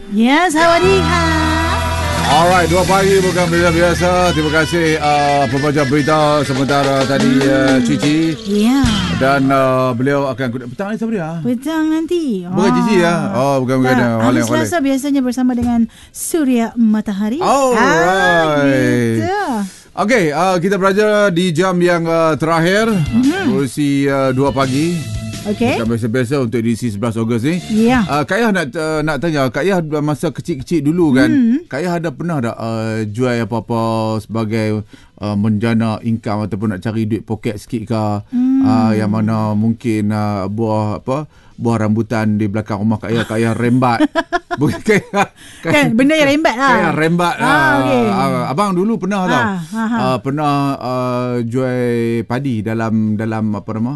Ya, sawadika. Alright, 2 pagi bukan berita biasa. Terima kasih pembaca berita sementara tadi Cici. Ya. Dan beliau akan petang ni siapa dia? Petang nanti. Bukan Cici ya? Oh, bukan. Hari Selasa biasanya bersama dengan Surya Matahari. Alright. Gitu. Okey, kita berada di jam yang terakhir. Berusi 2 pagi. Okey. Bukan biasa-biasa untuk edisi 11 Ogos ni. Ya. Kak Yah nak tanya, Kak Yah masa kecil-kecil dulu kan, Kak Yah ada pernah tak jual apa-apa sebagai menjana income ataupun nak cari duit poket sikit ke, yang mana mungkin buah rambutan di belakang rumah Kak Yah rembat. Bukan Kan benda yang rembat lah. Kak Yah rembat lah. Okay. Abang dulu pernah tau. Pernah jual padi dalam apa nama?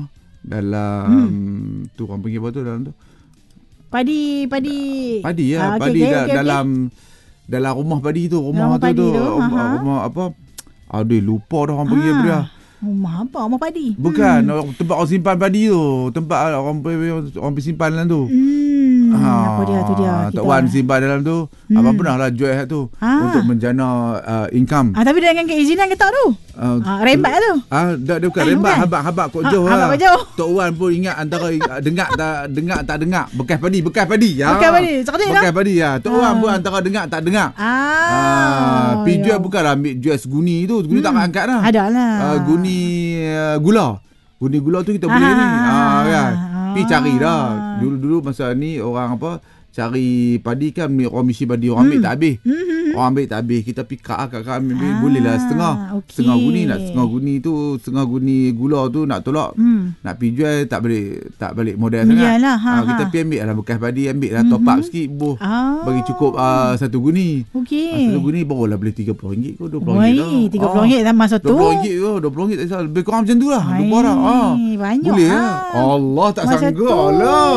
Tu orang panggil apa tu dalam tu? Padi ya, padi dalam rumah padi tu, rumah apa? Aduh, lupa dah orang panggil apa dia. Rumah apa? Rumah padi. Bukan, tempat orang simpan padi tu, tempat orang simpan dalam tu. Apa dia tu dia. Tok Wan simpan dalam tu. Abang pernah lah jual tu untuk menjana income. Tapi dengan keizinan ke tak tu? Rembat tu. Dia bukan rembat, habak kok jauh lah. Habak jauh. Tok Wan pun ingat antara dengar tak dengar. Bekas padi. Ya. Bekas padi. Sakit lah. Bekas padi ya. Tok Wan pun antara dengar tak dengar. Pergi jual bukanlah ambil jual seguni tu. Seguni tak angkat dah. Ada lah. Guni gula. Guni gula tu kita beli ni. Kan. Pergi cari dah. Dulu masa ni orang cari padi kan, orang misi padi, orang ambil tak habis. Orang ambil tak habis. Kita pergi kakak ambil, boleh lah setengah. Okay. Setengah guni nak setengah guni tu, setengah guni gula tu nak tolak. Nak pergi jual tak balik modal sangat. Yalah, kita pergi ambil lah bekas padi, ambil lah top up sikit, bagi cukup satu guni. Okey. Satu guni barulah beli RM30 ke RM20 dah. RM30 dah masa tu. RM20 tak salah. Lebih kurang macam tu lah. Lebih kurang. Banyak. Boleh lah. Allah tak masa sangka lah.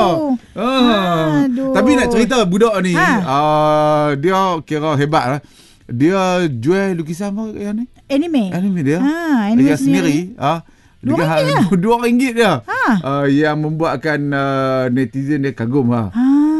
Tapi nak cerita budak ni, dia kira hebat lah. Dia jual lukisan apa yang ni? Anime dia. Anime dia sendiri. RM2 dia. Yang membuatkan netizen dia kagum lah.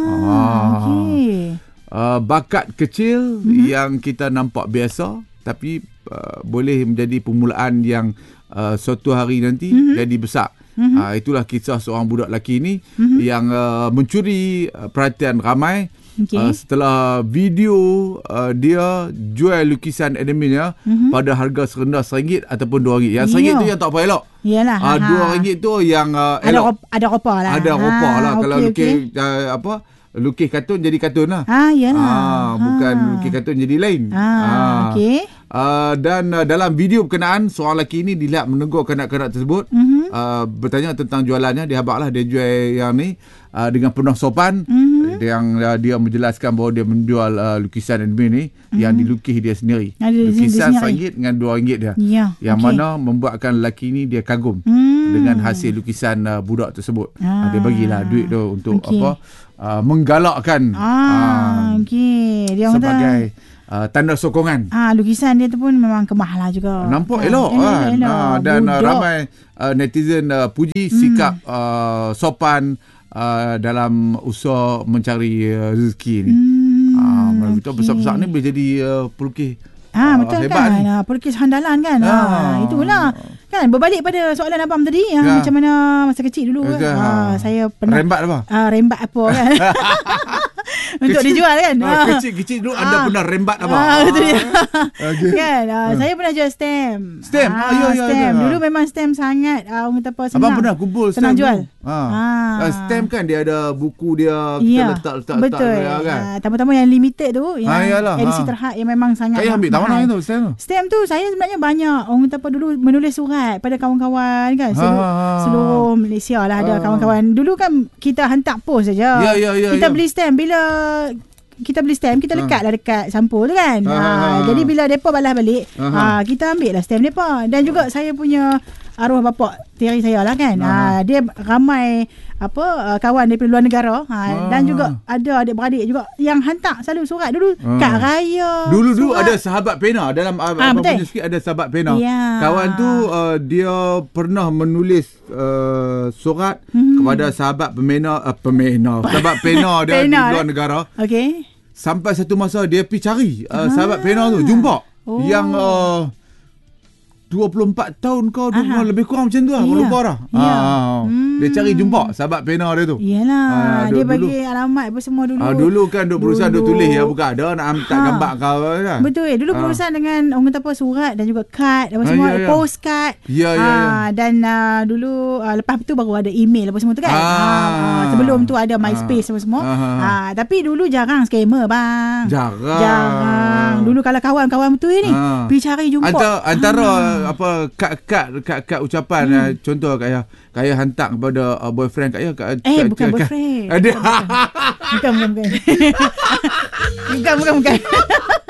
Okey. Bakat kecil yang kita nampak biasa, tapi boleh menjadi permulaan yang suatu hari nanti jadi besar. Itulah kisah seorang budak lelaki ni yang mencuri perhatian ramai. Setelah video dia jual lukisan animenya pada harga serendah RM1 ataupun RM2. Yang RM1 tu yang tak apa elok. Yalah. RM2 tu yang elok. Ada ropa lah. Ada ropa lah. Kalau lukis lukis kartun jadi kartun lah. Yalah. Bukan lukis kartun jadi lain. Okey. Dan dalam video berkenaan, seorang lelaki ini dilihat menegur kanak-kanak tersebut, bertanya tentang jualannya. Dia habaklah dia jual yang ni dengan penuh sopan. Yang dia menjelaskan bahawa dia menjual lukisan anime ni yang dilukis dia sendiri. Lukisan RM1 dengan RM2 dia. Yang mana membuatkan lelaki ni dia kagum dengan hasil lukisan budak tersebut. Dia bagilah duit tu untuk menggalakkan dia sebagai tanda sokongan. Lukisan dia tu pun memang kemah lah juga. Nampak elok kan. Dan ramai netizen puji sikap sopan dalam usaha mencari rezeki ni. Kita besar-besar ni boleh jadi pelukis. Betul hebat kan. ni. Pelukis handalan kan. Itulah. Kan berbalik pada soalan abang tadi, macam mana masa kecil dulu. Saya pernah rembat apa? Rembat apa kan. Untuk dijual kan. Kecil-kecil dulu anda pernah rembat apa? Itu dia. Kan. Saya pernah jual stamp. Stamp? Stamp. Dulu memang stamp sangat orang kata apa, senang. Abang pernah kumpul senang stamp jual. Stamp kan dia ada buku dia, kita letak betul. Kan. Tamu-tamu yang limited tu, yang yalah, edisi terhad yang memang sangat Kaya ambil tahu tu stamp tu. Stamp tu saya sebenarnya banyak orang kata apa, dulu menulis surat pada kawan-kawan kan, seluruh Malaysia lah ada kawan-kawan. Dulu kan kita hantar post saja. Kita beli stamp, bila kita beli stamp, kita lekatlah dekat sampul tu kan. Jadi bila depa balas balik, kita ambil lah stamp depa. Dan juga saya punya arwah bapak tiri saya lah kan. Dia ramai kawan daripada luar negara. Dan juga ada adik-beradik juga yang hantar selalu surat dulu. Kad raya. Dulu ada sahabat pena dalam abang punya sikit, ada sahabat pena. Kawan tu dia pernah menulis surat kepada sahabat sahabat pena dia di luar negara. Okey. sampai satu masa dia pergi cari sahabat pena tu, jumpa. Yang 24 tahun kau lebih kurang macam tu lah. Lupa dah. Dia cari jumpa sahabat pena dia tu. Yalah, dia bagi alamat apa semua dulu. Dulu kan berusaha duk tulis ya, bukan ada nak hantar gambar kau kan. Betul. Dulu berusaha dengan orang kata apa, surat dan juga kad apa semua, postcard. Dan dulu lepas tu baru ada email apa semua tu kan. Sebelum tu ada MySpace apa semua. Tapi dulu jarang scammer bang. Jarang. Dulu kalau kawan-kawan betul ni pergi cari jumpa. Antara apa kad ucapan, contoh kayak hantar kepada boyfriend kat bukan boyfriend. Bukan. Bukan.